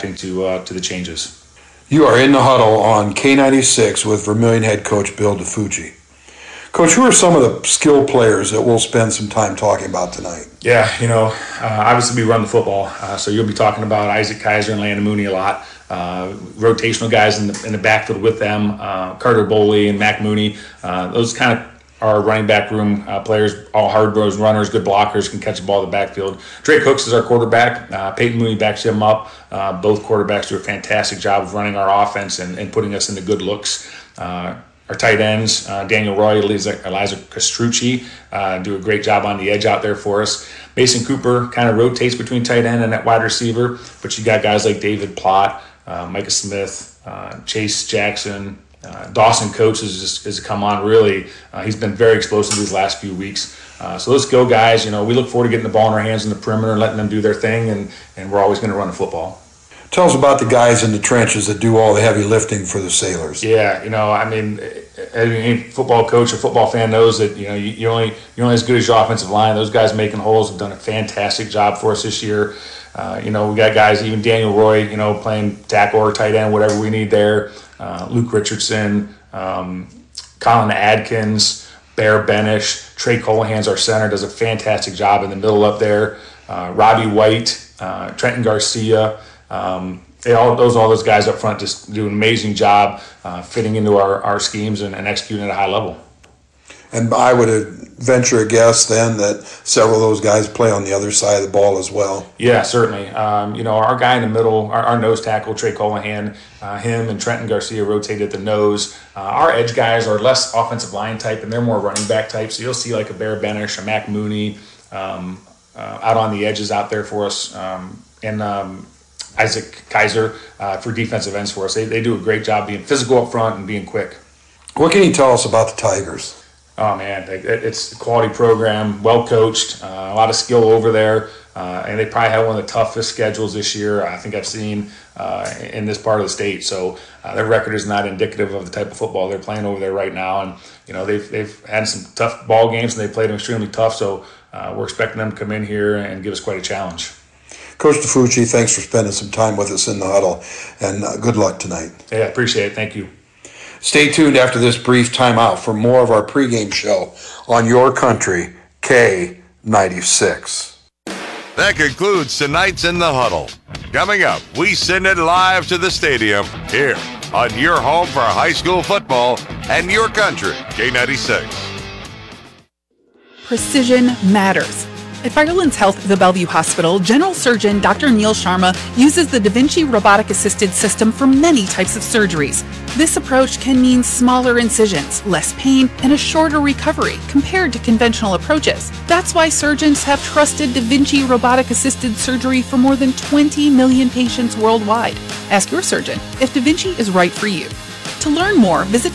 adapting to the changes. You are in the huddle on K96 with Vermilion head coach Bill DiFucci. Coach, who are some of the skilled players that we'll spend some time talking about tonight? Yeah, obviously we run the football, so you'll be talking about Isaac Kaiser and Landon Mooney a lot. Rotational guys in the backfield with them, Carter Boley and Mac Mooney. Those kind of are running back room players, all hard nosed runners, good blockers, can catch the ball in the backfield. Drake Hooks is our quarterback. Peyton Mooney backs him up. Both quarterbacks do a fantastic job of running our offense and putting us into good looks. Our tight ends, Daniel Roy, Eliza Castrucci, do a great job on the edge out there for us. Mason Cooper kind of rotates between tight end and that wide receiver, but you got guys like David Plott, Micah Smith, Chase Jackson, Dawson Coates has come on really. He's been very explosive these last few weeks. So those skill guys, we look forward to getting the ball in our hands in the perimeter and letting them do their thing, and we're always going to run the football. Tell us about the guys in the trenches that do all the heavy lifting for the Sailors. Yeah, any football coach or football fan knows that you're only as good as your offensive line. Those guys making holes have done a fantastic job for us this year. We got guys, even Daniel Roy, playing tackle or tight end, whatever we need there. Luke Richardson, Colin Adkins, Bear Benish, Trey Colahan's our center, does a fantastic job in the middle up there. Robbie White, Trenton Garcia. All those guys up front just do an amazing job fitting into our schemes and executing at a high level. And I would venture a guess then that several of those guys play on the other side of the ball as well. Yeah, certainly. Our guy in the middle, our nose tackle, Trey Colahan, him and Trenton Garcia rotate at the nose. Our edge guys are less offensive line type, and they're more running back type. So you'll see like a Bear Benish, a Mac Mooney out on the edges out there for us, and Isaac Kaiser for defensive ends for us. They do a great job being physical up front and being quick. What can you tell us about the Tigers? Oh, man, it's a quality program, well coached, a lot of skill over there, and they probably have one of the toughest schedules this year I think I've seen in this part of the state. So their record is not indicative of the type of football they're playing over there right now. And, they've had some tough ball games, and they played them extremely tough. So we're expecting them to come in here and give us quite a challenge. Coach DiFucci, thanks for spending some time with us in the huddle, and good luck tonight. Yeah, I appreciate it. Thank you. Stay tuned after this brief timeout for more of our pregame show on Your Country, K96. That concludes tonight's In the Huddle. Coming up, we send it live to the stadium here on your home for high school football and Your Country, K96. Precision matters. At Firelands Health, the Bellevue Hospital, General Surgeon Dr. Neil Sharma uses the Da Vinci robotic-assisted system for many types of surgeries. This approach can mean smaller incisions, less pain, and a shorter recovery compared to conventional approaches. That's why surgeons have trusted Da Vinci robotic-assisted surgery for more than 20 million patients worldwide. Ask your surgeon if Da Vinci is right for you. To learn more, visit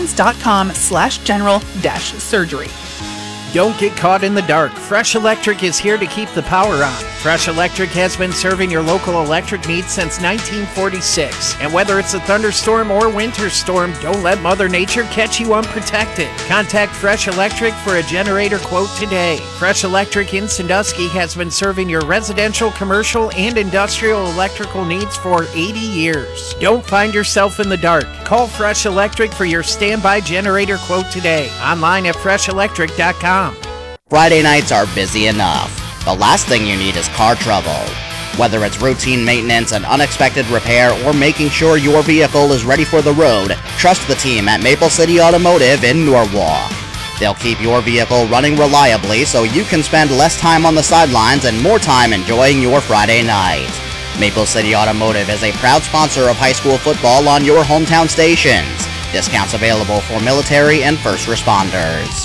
firelands.com/general-surgery. Don't get caught in the dark. Fresh Electric is here to keep the power on. Fresh Electric has been serving your local electric needs since 1946. And whether it's a thunderstorm or winter storm, don't let Mother Nature catch you unprotected. Contact Fresh Electric for a generator quote today. Fresh Electric in Sandusky has been serving your residential, commercial, and industrial electrical needs for 80 years. Don't find yourself in the dark. Call Fresh Electric for your standby generator quote today. Online at freshelectric.com. Friday nights are busy enough. The last thing you need is car trouble. Whether it's routine maintenance, an unexpected repair, or making sure your vehicle is ready for the road, trust the team at Maple City Automotive in Norwalk. They'll keep your vehicle running reliably so you can spend less time on the sidelines and more time enjoying your Friday night. Maple City Automotive is a proud sponsor of high school football on your hometown stations. Discounts available for military and first responders.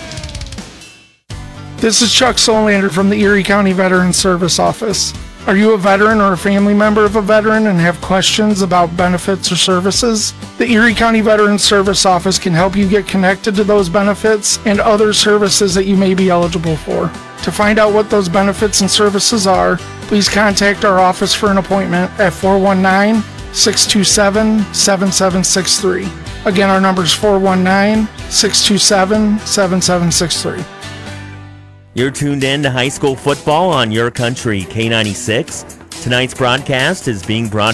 This is Chuck Solander from the Erie County Veterans Service Office. Are you a veteran or a family member of a veteran and have questions about benefits or services? The Erie County Veterans Service Office can help you get connected to those benefits and other services that you may be eligible for. To find out what those benefits and services are, please contact our office for an appointment at 419-627-7763. Again, our number is 419-627-7763. You're tuned in to high school football on Your Country, K96. Tonight's broadcast is being brought